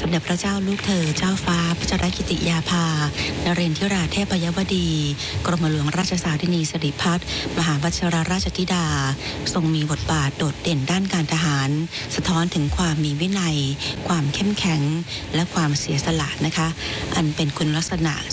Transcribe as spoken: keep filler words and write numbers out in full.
เด็จพระเจ้าลูกเธอเจ้าฟ้าพัชรกิติยาภานเรนทิราเทพยวดีกรมหลวงราชสาธินีสิริพัฒน์มหาวชิรราชธิดาทรงมีบทบาทโดดเด่นด้านการทหารสะท้อนถึงความมีวินัยความเข้มแข็งและความเสียสละนะคะอันเป็นคุณลักษณะ